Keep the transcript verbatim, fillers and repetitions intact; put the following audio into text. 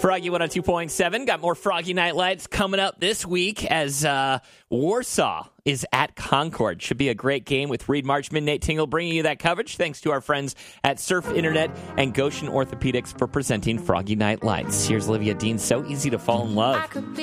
Froggy one oh two point seven. Got more Froggy Night Lights coming up this week as uh, Warsaw is at Concord. Should be a great game with Reed Marchman, Nate Tingle bringing you that coverage. Thanks to our friends at Surf Internet and Goshen Orthopedics for presenting Froggy Night Lights. Here's Olivia Dean. So easy to fall in love.